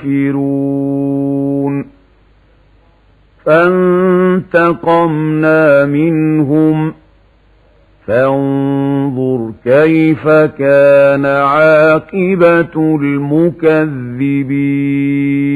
ينكرون فانتقمنا منهم فانظر كيف كان عاقبة المكذبين